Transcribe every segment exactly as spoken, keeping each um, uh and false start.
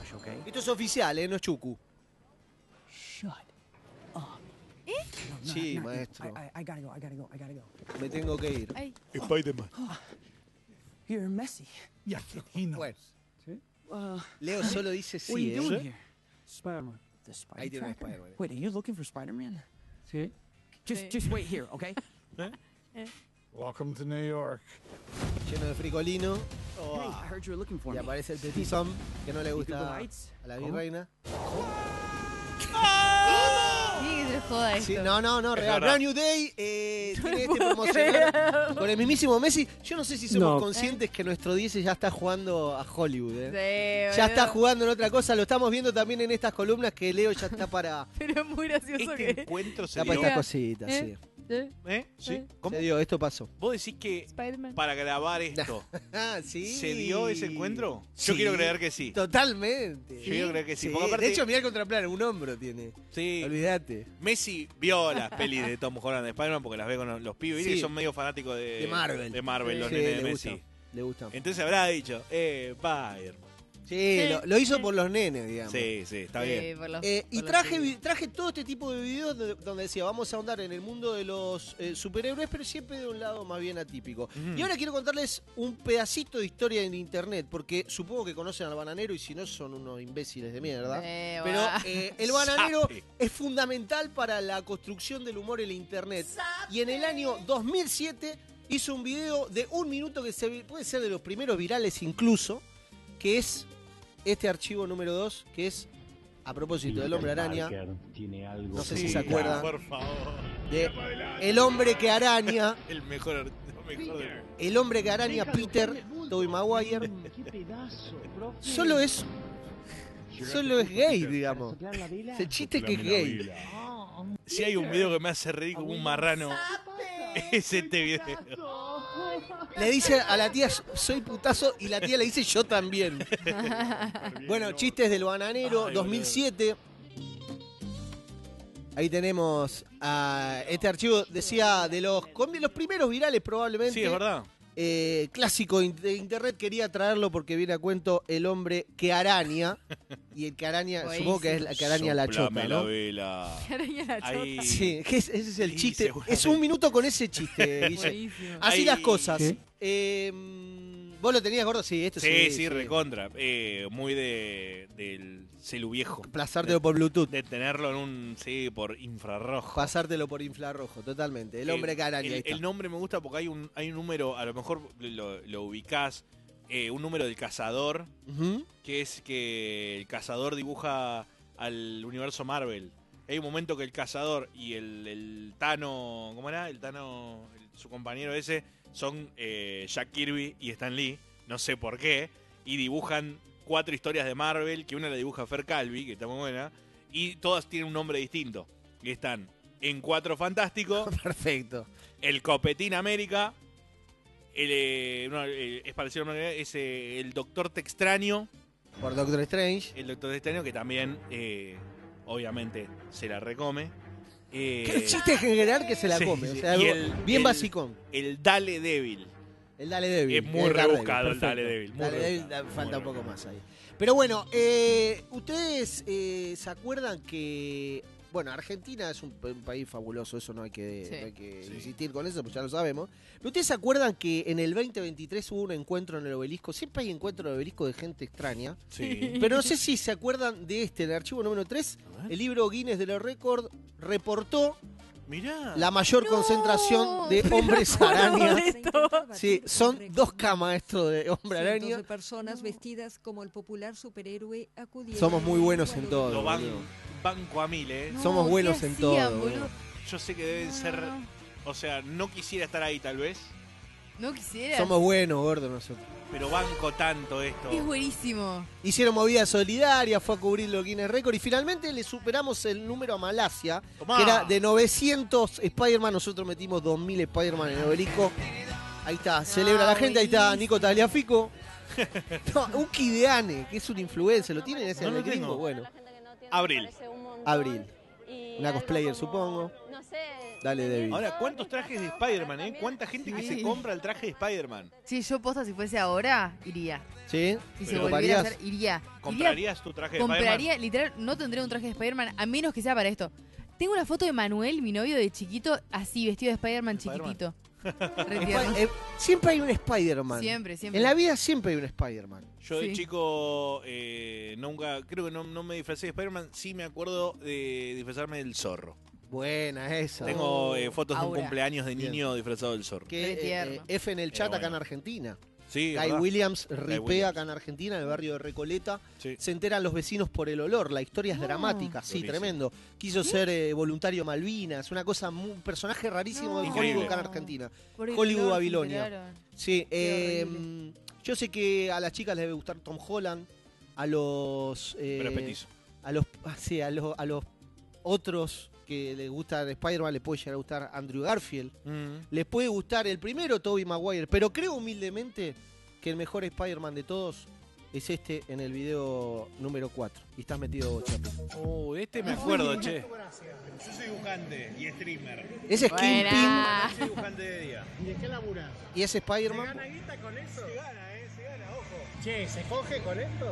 push, okay? Esto es oficial, ¿eh? No es chucu. Shut up. ¿Eh? No, no, Sí, not you. maestro. I, I, I gotta go, I gotta go, I gotta go. Me tengo que ir. Ay. Spider-Man. You're messy. Yeah, he knows. Bueno, Uh, Leo solo dice what are sí, you doing ¿eh? here? Spider-Man. The Spider Ahí tiene un Tracker? Spider-Man. Wait, are you looking for Spider-Man? Sí. Just, Sí. just wait here, okay? Welcome to New York. Lleno de fricolino. Hey, I heard you were looking for Y me. aparece el petizón que no le You good gusta lights? a la ¿Cómo? virreina. Sí, que se joda esto. Sí, no, no, no, Es real. verdad. Brand New Day eh, No tiene este puedo promocional creerlo. con el mismísimo Messi. Yo no sé si somos No. conscientes que nuestro diez ya está jugando a Hollywood. ¿eh? Sí, Ya boludo. está jugando en otra cosa. Lo estamos viendo también en estas columnas que Leo ya está para, Pero es muy gracioso Este que... encuentro se está para dio. estas cositas. ¿Eh? Sí. ¿Eh? ¿Eh? ¿Sí? ¿Eh? ¿Cómo? Se dio, esto pasó. ¿Vos decís que Spider-Man. para grabar esto Ah, sí. se dio ese encuentro? Sí. Yo quiero creer que sí. Totalmente. Yo quiero creer que sí. Porque aparte- De hecho, mirá el contraplano, un hombro tiene. Sí. Olvídate. Messi vio las pelis de Tom Holland de Spider-Man porque las ve con los- los pibes. Viste Sí. que son medio fanáticos de, De Marvel. De Marvel, los Sí, nenes de le Messi. gusta. Le gusta. Entonces habrá dicho, eh, Spider-Man. Sí, Sí, lo, lo hizo sí. por los nenes, digamos. Sí, sí, está Sí, bien. por los- Eh, y por los traje, pibes. vi- traje todo este tipo de videos de- donde decía, vamos a ahondar en el mundo de los eh, superhéroes, pero siempre de un lado más bien atípico. Ujú. Y ahora quiero contarles un pedacito de historia en internet, porque supongo que conocen al bananero y si no son unos imbéciles de mierda. Eh, Pero va. eh, el bananero Sape. es fundamental para la construcción del humor en la internet. Y en el año dos mil siete hizo un video de un minuto que se, vi- puede ser de los primeros virales incluso, que es este archivo número dos, que es, a propósito del hombre araña, no sé si Sí, se acuerdan, Por favor. de el hombre que araña, El mejor, el mejor del- el hombre que araña Peter, Tobey Maguire, solo es, solo es gay, digamos. El chiste es que es gay. Si hay un video que me hace reír como un marrano, es este video. Le dice a la tía, soy putazo, y la tía le dice, yo también. Bueno, chistes del bananero, Ay, dos mil siete. Ahí tenemos a este archivo, decía, de los, de los primeros virales probablemente. Sí, es verdad. Eh, clásico in- de internet, quería traerlo porque viene a cuento el hombre que araña. Y el que araña, supongo que es la que araña la chota, Soplame ¿no? la vela. Araña la chota. Ahí. Sí, que es- ese es el Sí, chiste. seguramente. Es un minuto con ese chiste, Guille. Buenísimo. Así Ahí- las cosas. ¿Qué? Eh, ¿Vos lo tenías, gordo? Sí, esto sí. Sí, sí, recontra. Eh, muy de del celu viejo. Plazártelo por Bluetooth. De tenerlo en un, sí, por infrarrojo. Pasártelo por infrarrojo, totalmente. El hombre que araña. El, ahí está. el nombre me gusta porque hay un, hay un número, a lo mejor lo, lo ubicás, eh, un número del cazador, Ujú. que es que el cazador dibuja al universo Marvel. Hay un momento que el cazador y el, el Tano, ¿cómo era? El Tano, el- su compañero ese, son eh, Jack Kirby y Stan Lee, no sé por qué, y dibujan cuatro historias de Marvel, que una la dibuja Fer Calvi, que está muy buena, y todas tienen un nombre distinto. Y están en Cuatro Fantásticos, Perfecto. el Copetín América, el, eh, no, eh, es parecido a una- es eh, el Doctor Te Extraño, Por Doctor Strange. el Doctor Te Extraño, que también, eh, obviamente, se la recome. Eh, Que el chiste es general que se la sí, come. sí. O sea, Y algo el- bien el- basicón. El Dale Devil. El Dale Devil. Es muy el Daredevil, rebuscado el perfecto. Dale Devil, muy Dale Devil, rebuscado, da- falta muy un poco más ahí. Pero bueno, eh, ustedes eh, se acuerdan que. Bueno, Argentina es un, un país fabuloso, eso no hay que, Sí. no hay que Sí. insistir con eso, pues ya lo sabemos. Pero ustedes se acuerdan que en el veinte veintitrés hubo un encuentro en el obelisco. Siempre hay encuentro en el obelisco de gente extraña. Sí. Pero no sé si se acuerdan de este, el archivo número tres. A ver. El libro Guinness de los Récords reportó Mirá. la mayor No, concentración de pero hombres por araña. esto. Sí, son dos K maestros de hombre Cientos araña. de personas vestidas como el popular superhéroe acudieron. Somos muy buenos en todo. Lo ban- boludo. banco a mil, ¿eh? No, Somos ¿qué buenos en todo, hacían, boludo. boludo? Yo sé que deben ser... O sea, no quisiera estar ahí tal vez, No quisiera. Somos buenos, gordo, nosotros. pero banco tanto esto. Es buenísimo. Hicieron movida solidaria, fue a cubrir los Guinness Record y finalmente le superamos el número a Malasia, Tomá. que era de novecientos Spider-Man. Nosotros metimos dos mil Spider-Man en el obelisco. Ahí está, celebra la gente. Ahí está Nico Tagliafico. No, un Kideane, que es un influencer. ¿Lo tienen ese No en lo el gringo? tengo. Bueno, Abril. Abril. Una cosplayer, supongo. No sé, Dale, David. Ahora, ¿cuántos trajes de Spider-Man, eh? ¿Cuánta gente que Sí. se compra el traje de Spider-Man? Sí, yo posta si fuese ahora, iría. ¿Sí? Si se Pero volviera a ¿comprarías? hacer, iría. ¿Comprarías tu traje de Iría, compraría, Spider-Man? literal, no tendré un traje de Spider-Man a menos que sea para esto. Tengo una foto de Manuel, mi novio de chiquito, así, vestido de Spider-Man Spider-Man. chiquitito. Re Spi- tierno. eh, siempre hay un Spider-Man. Siempre, siempre. En la vida siempre hay un Spider-Man. Yo de Sí. chico eh, nunca, creo que no, no me disfracé de Spider-Man, sí me acuerdo de disfrazarme del zorro. Buena esa. Tengo eh, fotos de un Aura. cumpleaños de Bien. niño disfrazado del zorro. Que, Re eh, tierno. eh, F en el chat Eh, acá en bueno. Argentina. Sí, Guy ¿verdad? Williams ripea Williams. acá en Argentina, en el barrio de Recoleta. Sí. Se enteran los vecinos por el olor. La historia es No. dramática, sí, Buenísimo. tremendo. Quiso ser eh, voluntario Malvinas, una cosa, muy- un personaje rarísimo No. de Increíble. Hollywood acá en Argentina. Por el Hollywood, olor se Babilonia. enteraron. Sí, Qué eh, horrible. yo sé que a las chicas les debe gustar Tom Holland, a los... eh, Pero es petizo. a los, ah, sí, a los, a los otros que les gusta de Spider-Man les puede llegar a gustar Andrew Garfield. Mm. Les puede gustar el primero, Tobey Maguire, pero creo humildemente que el mejor Spider-Man de todos es este en el video número cuatro. Y estás metido, Chapi. Uh, de este me acuerdo, che. Yo soy dibujante y streamer. Ese es Kingpin Buena. Soy dibujante de día. ¿Y de qué laburas? y ese ¿Se Spider-Man. gana guita con eso? Se gana, eh, se gana, ojo. Che, ¿se coge con esto?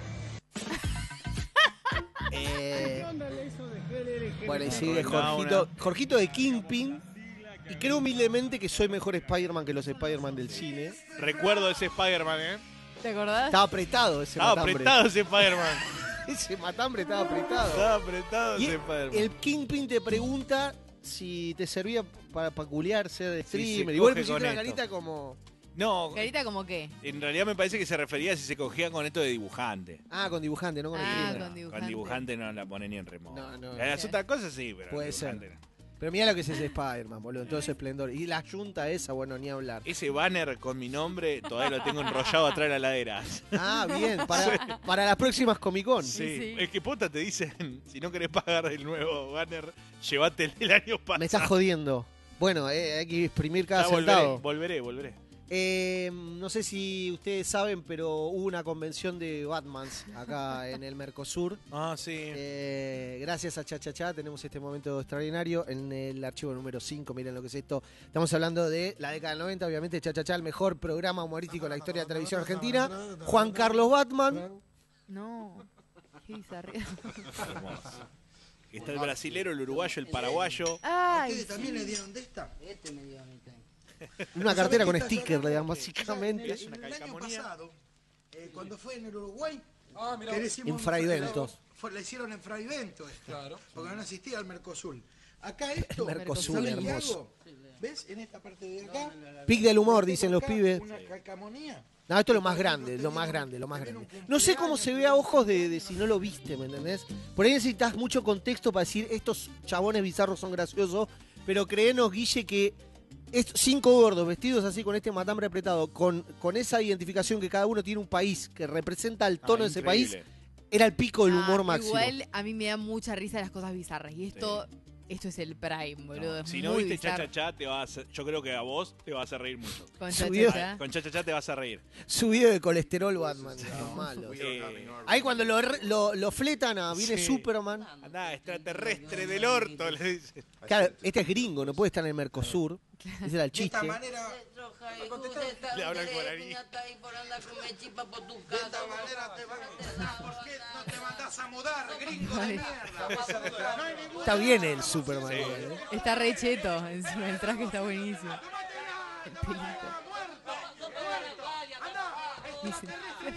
Eh, ¿Qué onda eso de G L L G? bueno, y Una sigue ronda, Jorgito, Jorgito de Kingpin. Y creo humildemente que soy mejor Spider-Man que los Spider-Man del cine. Recuerdo ese Spider-Man, ¿eh? ¿Te acordás? Estaba apretado ese Estaba matambre. apretado ese Spider-Man. Ese matambre estaba apretado. Estaba apretado Y ese Spider-Man. el Kingpin te pregunta si te servía para peculiar ser de Si se streamer. Igual coge pusiste con una esto. carita como... No, Carita como qué. en realidad me parece que se refería a si se cogía con esto de dibujante. Ah, con dibujante, no con Ah, streamer. con dibujante. Con dibujante no la pone ni en remoto. No, no. Las otras cosas sí, pero Puede dibujante ser. no. Pero mira lo que es ese Spider-Man, boludo. En todo ese esplendor. Y la yunta esa, bueno, ni hablar. Ese banner con mi nombre todavía lo tengo enrollado atrás de la ladera. Ah, bien. Para, para las próximas Comic Con. Sí. sí. Es que posta te dicen, si no querés pagar el nuevo banner, llévate el del año pasado. Me estás jodiendo. Bueno, eh, hay que exprimir cada Ya volveré, centavo. volveré, volveré. Eh, no sé si ustedes saben, pero hubo una convención de Batmans acá en el Mercosur. Ah, sí. Eh, gracias a Chachachá tenemos este momento extraordinario en el archivo número cinco. Miren lo que es esto. Estamos hablando de la década del noventa, obviamente Chachachá, el mejor programa humorístico de la historia de la televisión argentina. Juan Carlos Batman. No. Qué bizarría. Hermoso. Está el brasilero, el uruguayo, el paraguayo. Ay, ¿Ustedes también sí. le dieron de esta? Una cartera con ¿Sabés qué sticker, pasa? le dan Eh, básicamente. El, el año calcamonía. pasado, eh, cuando fue en el Uruguay, Ah, mira. que le hicimos En un Fraiventos. feriado, fue- le hicieron en Fraiventos esto, Claro. porque no existía el Mercosur. Acá esto, Mercosur, ¿sabés qué hermoso. hago? ¿Ves? En esta parte de acá. Pic del humor, tengo dicen los acá pibes. Una calcamonía. No, esto es lo más grande, lo más grande, lo más grande. No sé cómo se ve a ojos de, de si no lo viste, ¿me entendés? Por ahí necesitas mucho contexto para decir estos chabones bizarros son graciosos, pero créenos, Guille, que estos cinco gordos vestidos así con este matambre apretado, con, con esa identificación que cada uno tiene un país que representa el tono Ah, de ese increíble. país, era el pico del Ah, humor máximo. Igual a mí me da mucha risa las cosas bizarras. Y esto, esto es el prime, boludo. No, es si no muy viste bizarro. Cha-Cha-Cha, te va a hacer- yo creo que a vos te va a hacer reír mucho. Con Subió. Cha-Cha-Cha. Con Cha-Cha-Cha te vas a reír. Subido de colesterol Batman, los malos. Eh, Ahí cuando lo, re- lo, lo fletan a, viene Sí. Superman. andá, extraterrestre del orto, le dice. Claro, este es gringo, no puede estar en el Mercosur. Ese era el De esta chiste. manera, Le hablan guaraní. de esta manera te van a... ¿Por qué no te mandás a mudar, gringo de mierda? No hay ningún... Está bien el Superman. Sí. igual, ¿eh? Está re cheto. Encima el traje está buenísimo. El pelito. Dice,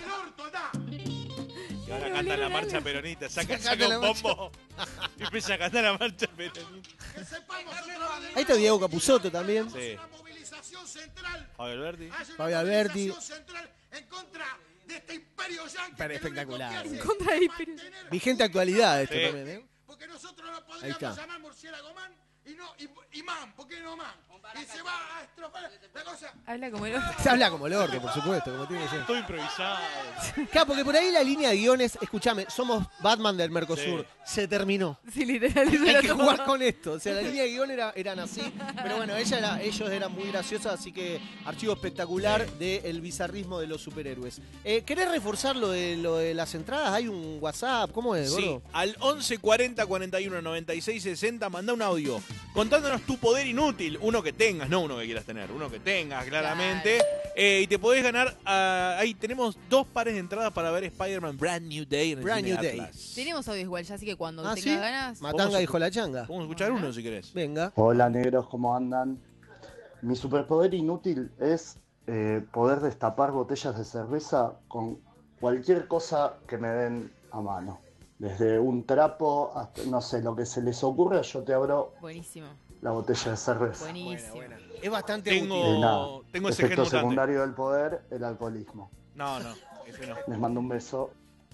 Y ahora canta la marcha peronista, saca, Saca saca la un bombo y empieza a cantar la marcha peronista. Ahí está Diego Capusotto también. Sí. movilización central. Fabio Alberti. Hay una Fabio Alberti. movilización central en contra de este imperio yanqui. Pero que espectacular. lo único que hace Contra el es imperio. mantener Vigente actualidad esto Sí. también, ¿eh? Porque nosotros no Ahí está. podríamos llamar murciélago man y no y, y man, ¿por qué no man? Y se va a estrofar la cosa. Habla como el otro. Se habla como el orto, por supuesto, como tiene que ser. Todo improvisado. Claro, porque por ahí la línea de guiones, escúchame, somos Batman del Mercosur. Sí. Se terminó. Sí, literal. eso Hay era que todo. jugar con esto. O sea, la línea de guión era, eran así. Pero bueno, ella era, ellos eran muy graciosos, así que archivo espectacular del bizarrismo de los superhéroes. Eh, ¿Querés reforzar lo de, lo de las entradas? ¿Hay un WhatsApp? ¿Cómo es, Sí, gordo? al once cuarenta cuarenta y uno noventa y seis sesenta manda un audio. contándonos tu poder inútil, uno que tengas, no uno que quieras tener, uno que tengas claramente. Eh, y te podés ganar, uh, ahí tenemos dos pares de entradas para ver Spider-Man Brand New Day en el Brand cine New Day. Atlas. Tenemos audio igual, ya así que cuando ¿Ah, tengas sí? ganas. Matanga dijo la changa. Vamos a escuchar uno si querés. Venga. Hola negros, ¿cómo andan? Mi superpoder inútil es eh, poder destapar botellas de cerveza con cualquier cosa que me den a mano. Desde un trapo hasta, no sé, lo que se les ocurra, yo te abro Buenísimo. la botella de cerveza. Buenísimo. Es bastante Tengo- útil. Y nada, tengo ese gen efecto mutante. secundario del poder, el alcoholismo. No, no, ese no. Les mando un beso.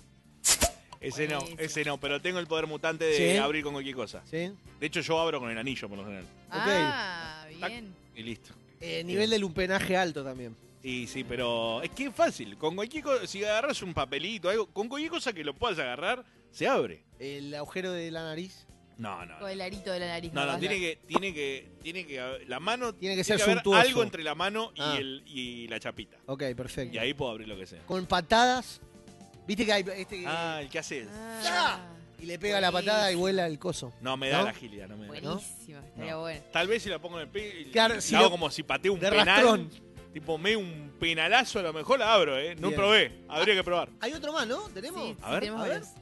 Ese no, Buenísimo. ese no, pero tengo el poder mutante de ¿Sí? abrir con cualquier cosa. ¿Sí? De hecho, yo abro con el anillo por lo general. Ah, Tac. bien. Y listo. Eh, nivel de lumpenaje alto también. Y sí, pero es que es fácil. Con cualquier cosa, si agarras un papelito, algo, con cualquier cosa que lo puedas agarrar, se abre. El agujero de la nariz No, no. Con el arito de la nariz. No, no, vas a- tiene que, tiene que, tiene que, haber- la mano Tiene que ser haber suntuoso. algo entre la mano y, Ah. el, y la chapita. Ok, perfecto. Y ahí puedo abrir lo que sea. Con patadas. Viste que hay este que- Ah, el que hace. Ah, y le pega la patada y vuela el coso. No me da ¿No? la agilidad, no me da. buenísimo. Estaría No. bueno. Tal vez si la pongo en el pie, Claro, la si hago lo- como si pateo un de penal. rastrón. Tipo, medio un penalazo, a lo mejor la abro, ¿eh? No Bien. probé, habría que probar. Hay otro más, ¿no? ¿Tenemos? Sí, A sí, ver, tenemos a ver. varios.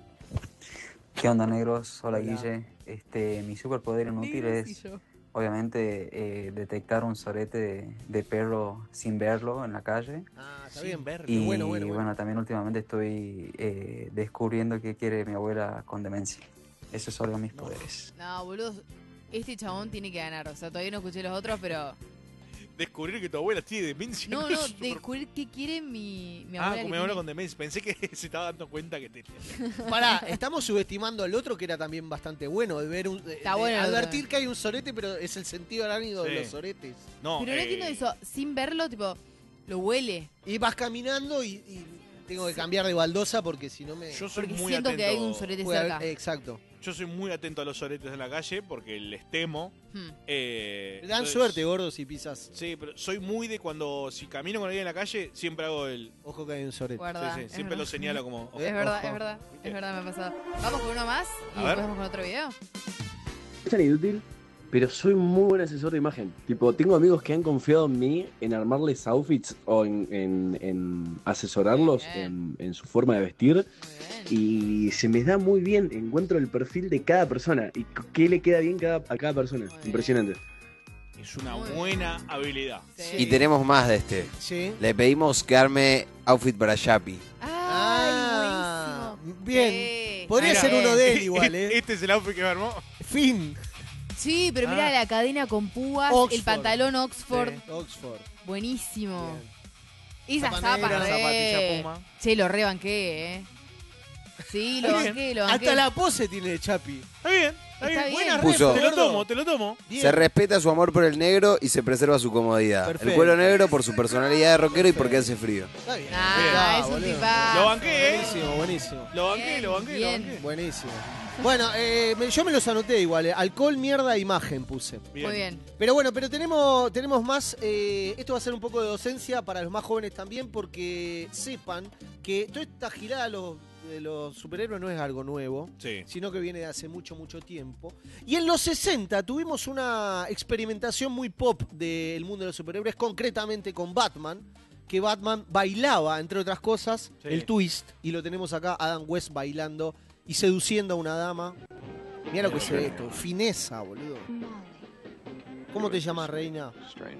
¿Qué onda, negros? Hola, Hola. Guille. Este, mi superpoder inútil Negros y es, yo. obviamente, eh, detectar un sorete de, de perro sin verlo en la calle. Ah, está Sin bien. verlo. Y bueno, bueno, bueno. también últimamente estoy eh, descubriendo qué quiere mi abuela con demencia. Esos son mis poderes. No, boludo. Este chabón tiene que ganar. O sea, todavía no escuché los otros, pero. Descubrir que tu abuela tiene demencia. No, es no, súper- descubrir qué quiere mi, mi Ah, abuela. con que mi abuela tiene- con demencia. Pensé que se estaba dando cuenta que tenía. Pará, estamos subestimando al otro que era también bastante bueno. De ver un, de- Está de bueno el otro. advertir que hay un sorete, pero es el sentido arácnido de Sí. los soretes. No, Pero no eh, entiendo eso. Sin verlo, tipo, lo huele. Y vas caminando y, y tengo que cambiar de baldosa porque si no me. Yo soy Porque muy siento atento. que hay un sorete puede haber- cerca. exacto. Yo soy muy atento a los soretes en la calle porque les temo. Hmm. Eh, Dan entonces- suerte, gordo, si pisas. Sí, pero soy muy de cuando si camino con alguien en la calle, siempre hago el. Ojo que hay un sorete. Guarda, sí, sí, es siempre lo verdad. señalo como. ojo. Es verdad, Ojo. es verdad. Es verdad, me ha pasado. Vamos con uno más y A ver. después vamos con otro video. Es tan inútil, pero soy muy buen asesor de imagen. Tipo, tengo amigos que han confiado en mí en armarles outfits o en, en- en asesorarlos en, en su forma de vestir. Muy bien. Y se me da muy bien. Encuentro el perfil de cada persona y c- qué le queda bien cada- a cada persona. Muy bien. Impresionante. Es una Muy bien. buena habilidad. Sí. Y tenemos más de este. Sí. Le pedimos que arme outfit para Chapi. Ah, Ay, buenísimo. bien. Sí. Podría Muy ser bien. uno de él igual, ¿eh? Este es el outfit que me armó. Fin. Sí, pero mira Ah. la cadena con púas, Oxford. el pantalón Oxford. Sí, Oxford. Buenísimo. Bien. Esas Zapa zapas negra, re. zapatilla Puma. Che, lo rebanqué, eh. Sí, lo Está banqué, lo banqué. Hasta la pose tiene Chapi. Está bien, está, Está bien. bien. Buena Puso- ref, Te lo gordo. tomo, te lo tomo. Bien. Se respeta su amor por el negro y se preserva su comodidad. Perfecto. El cuero negro por su personalidad de rockero y porque hace frío. Está bien. Ah, Ah, es un boludo. tipazo. Lo banqué, ¿eh? Buenísimo, buenísimo. Lo banqué, Bien, lo banqué, lo bien. banqué. Buenísimo. Bueno, eh, me- yo me los anoté igual. eh. Alcohol, mierda, imagen puse. Bien. Muy bien. Pero bueno, pero tenemos, tenemos más. eh, esto va a ser un poco de docencia para los más jóvenes también, porque sepan que toda esta girada de los, de los superhéroes no es algo nuevo, Sí. sino que viene de hace mucho, mucho tiempo. Y en los sesenta tuvimos una experimentación muy pop del mundo de los superhéroes, concretamente con Batman, que Batman bailaba, entre otras cosas, Sí. el twist, y lo tenemos acá, Adam West bailando y seduciendo a una dama. Mira lo que se ve esto, fineza, boludo. ¿Cómo te llamas, reina?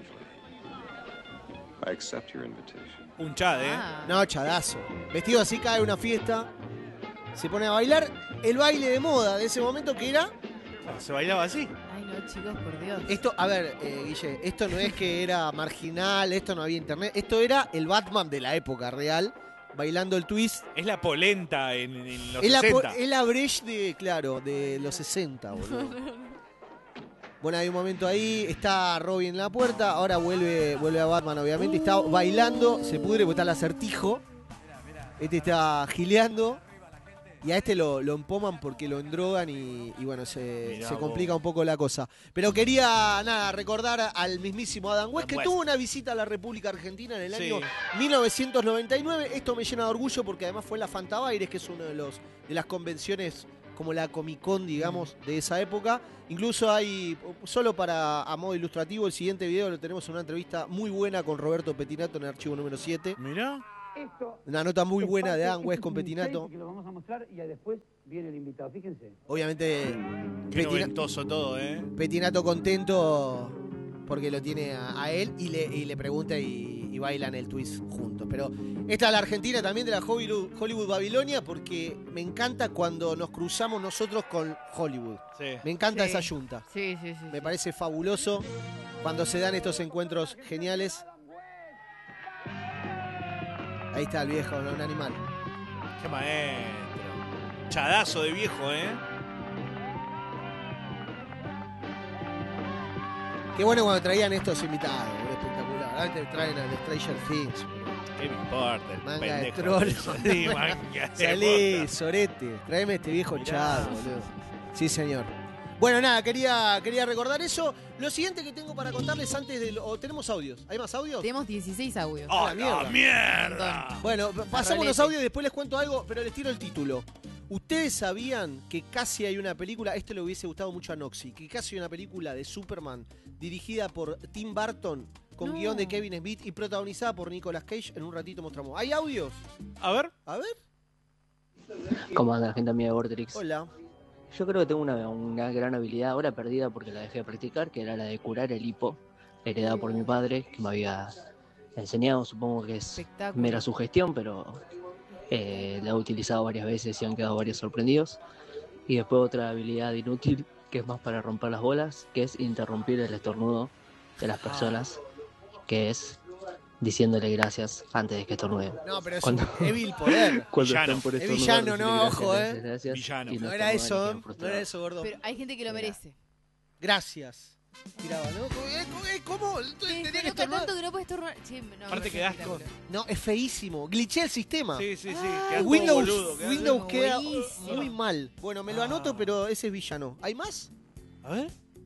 Un chad, ¿eh? Ah. No, chadazo. Vestido así, cae a una fiesta, se pone a bailar el baile de moda de ese momento que era... Se bailaba así. Ay, no, chicos, por Dios. Esto, a ver, eh, Guille, esto no es que era marginal, esto no había internet, esto era el Batman de la época real, bailando el twist. Es la polenta en, en los Es la, po- sesenta. es la Breche de, claro, de los sesenta, boludo. Bueno, hay un momento ahí, está Robin en la puerta, ahora vuelve, vuelve a Batman, obviamente, está bailando, se pudre porque está el acertijo. Este está gileando. Y a este lo, lo empoman porque lo endrogan y, y bueno, se, Mirá se vos. complica un poco la cosa. Pero quería, nada, recordar al mismísimo Adam West, Adam que West. tuvo una visita a la República Argentina en el Sí. año mil novecientos noventa y nueve. Esto me llena de orgullo porque además fue en la Fantabaires, que es una de, los, de las convenciones como la Comic Con, digamos, de esa época. Incluso hay, solo para a modo ilustrativo, el siguiente video lo tenemos en una entrevista muy buena con Roberto Petinato en el archivo número siete. Mirá. Una nota muy buena de Adam West con Petinato. Que lo vamos a mostrar y después viene el invitado, fíjense. Obviamente, Qué Petina- noventoso todo, ¿eh? Petinato contento porque lo tiene a, a él y le, y le pregunta y, y bailan el twist juntos. Pero esta es la Argentina también de la Hollywood, Hollywood Babilonia, porque me encanta cuando nos cruzamos nosotros con Hollywood. Sí. Me encanta Sí. esa yunta. Sí, sí, sí. Me parece fabuloso cuando se dan estos encuentros geniales. Ahí está el viejo, ¿no? Un animal. Qué maestro. Chadazo de viejo, ¿eh? Qué bueno cuando traían estos invitados, boludo, espectacular. Ahora te traen al Stranger Things. ¿Qué me importa? el Manga de pendejo. troll. Sí, manga de Salí, bosta. sorete. Tráeme este viejo Mirá. chado, boludo. Sí, señor. Bueno, nada, quería, quería recordar eso. Lo siguiente que tengo para contarles antes de... lo- o ¿tenemos audios? ¿Hay más audios? Tenemos dieciséis audios. ¡Oh, la mierda! la mierda! Bueno, pasamos los rolete. audios y después les cuento algo, pero les tiro el título. ¿Ustedes sabían que casi hay una película, este le hubiese gustado mucho a Noxy, que casi hay una película de Superman dirigida por Tim Burton, con No. guión de Kevin Smith y protagonizada por Nicolas Cage? En un ratito mostramos. ¿Hay audios? A ver. A ver. ¿Cómo anda la gente amiga de Vorterix? Hola. Yo creo que tengo una, una gran habilidad ahora perdida porque la dejé de practicar, que era la de curar el hipo, heredada por mi padre, que me había enseñado. Supongo que es Espectáculo. mera sugestión, pero eh, la he utilizado varias veces y han quedado varios sorprendidos. Y después otra habilidad inútil, que es más para romper las bolas, que es interrumpir el estornudo de las personas, que es diciéndole gracias antes de que estornuden. No, pero es Cuando- un evil poder. Cuando Villano. están por Es estornudar, villano, decirle no, gracias, ojo, gracias, eh. gracias, Villano. y No estornudan era y eso, quedan ¿eh? No frustrados. era eso, gordo. Pero hay gente que lo merece. Gracias. Tiraba, ¿no? Eh, eh, ¿Cómo? Sí, Tenía que pero estornudar. tanto que no puedes estornudar. Che, no, Aparte me que parece asco. espectacular. No, es feísimo. Glitché el sistema. Sí, sí, sí. Ah, quedás todo Windows, boludo, quedás- Windows queda Buenísimo. muy mal. Bueno, me lo anoto, pero ese es villano. ¿Hay más? A ver.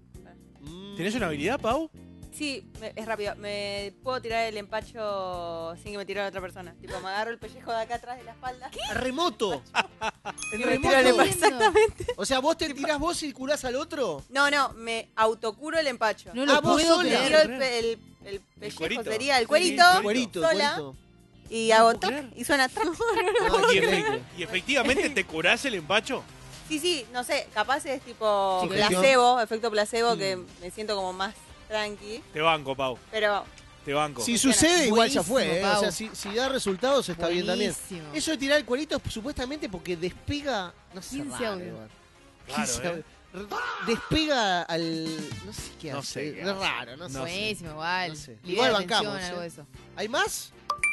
Mm. ¿Tenés una habilidad, Pau? Sí, me- es rápido. Me puedo tirar el empacho sin que me tire la otra persona. Tipo, me agarro el pellejo de acá atrás de la espalda. ¿Qué? Remoto. Y En me remoto. tiro el empacho. Entiendo. Exactamente. O sea, vos te tirás vos y curás al otro. No, no, me autocuro el empacho. No lo Ah, vos puedo sola. Me creer. tiro el, pe- el, el pellejo, cuerito. sería el Sí, cuerito, el Cuerito, sola, cuerito. y hago puedo toc, creer. y suena trac. Ah, Y, excelente. efe- y efectivamente te curás el empacho. Sí, sí, no sé, capaz es tipo Sugestión. placebo, efecto placebo, Mm. que me siento como más tranqui, Te banco, Pau. pero Te banco. Si Funciona. sucede, igual ya fue. Buenísimo, ¿eh? O Pau. sea, si, si da resultados, está bien también. Buenísimo. Eso de tirar el cuerito es supuestamente porque despega. No sé, quince raro, audios. igual. Claro, quince ¿eh? audios. R- Despega al. No sé qué No hace. sé qué es hace. raro, no sé. Buenísimo, igual. No sé. Libera Igual tensión, bancamos, algo ¿eh? de eso. ¿Hay más?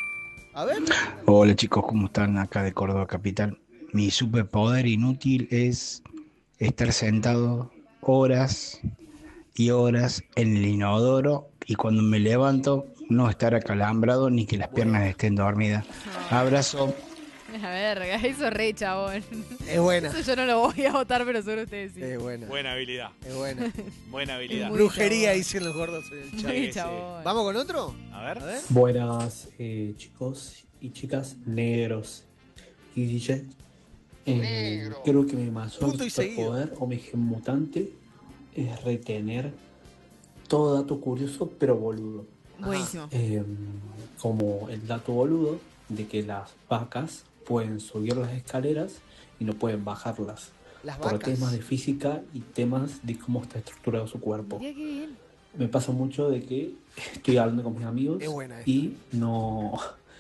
A ver. Hola chicos, ¿cómo están? Acá de Córdoba Capital. Mi superpoder inútil es estar sentado horas y horas en el inodoro y cuando me levanto no estar acalambrado ni que las piernas estén dormidas. Abrazo. A ver, eso es re chabón. Es buena. Eso yo no lo voy a votar, pero seguro ustedes sí. Es buena. Buena habilidad. Es buena. Buena habilidad. Muy Brujería, chabón. dicen los gordos en el chat. Muy sí. chabón. ¿Vamos con otro? A ver. A ver. Buenas eh, chicos y chicas negros y D J. Eh, creo que mi mayor Punto y seguido. superpoder o mi gen mutante es retener todo dato curioso pero boludo. Buenísimo. Eh, como el dato boludo de que las vacas pueden subir las escaleras y no pueden bajarlas. Las Por vacas. temas de física y temas de cómo está estructurado su cuerpo. Mirá qué bien. Me pasa mucho de que estoy hablando con mis amigos Es buena esta. y no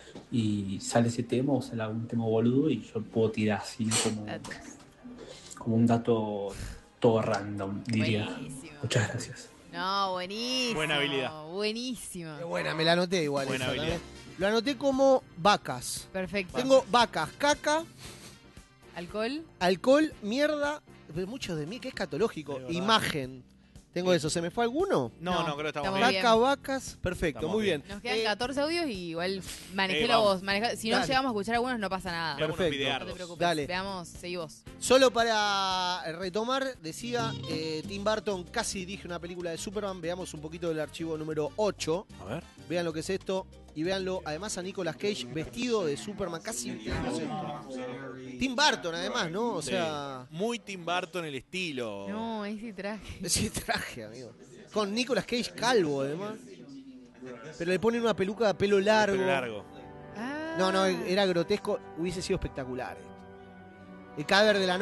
y sale ese tema o sale algún tema boludo y yo puedo tirar así como, Datos. como un dato todo random, diría. Buenísimo. Muchas gracias. No, buenísimo. Buena habilidad. Buenísimo. Es buena, me la anoté igual. Buena esa habilidad. también. Lo anoté como vacas. Perfecto. Tengo vacas, caca, ¿Alcohol? alcohol, mierda. Pero mucho de mí que es catológico. Es verdad. Imagen. Tengo eso. ¿Se me fue alguno? No, No, no, creo que estamos estamos bien. bien. Caca, vacas. Perfecto, Estamos muy bien. bien. Nos quedan Eh, catorce audios y igual manejé Eh, la vamos. voz. maneja- Si no Dale. llegamos a escuchar algunos, no pasa nada. Veamos unos Perfecto. No te videardos. preocupes. Dale. Veamos, seguí vos. Solo para retomar, decía eh, Tim Burton casi dirige una película de Superman. Veamos un poquito del archivo número ocho. A ver. Vean lo que es esto. Y véanlo, además a Nicolas Cage vestido de Superman, casi, no sé, Tim Burton además, ¿no? O Sí. sea... Muy Tim Burton el estilo. No, ese traje. Ese traje, amigo. Con Nicolas Cage calvo, además. Pero le ponen una peluca de pelo largo. Pelo largo. No, no, era grotesco. Hubiese sido espectacular. El cadáver de la